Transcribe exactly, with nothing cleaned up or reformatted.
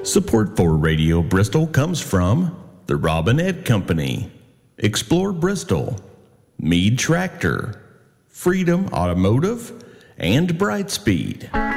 Support for Radio Bristol comes from the Robinette Company, Explore Bristol, Mead Tractor, Freedom Automotive, and Brightspeed.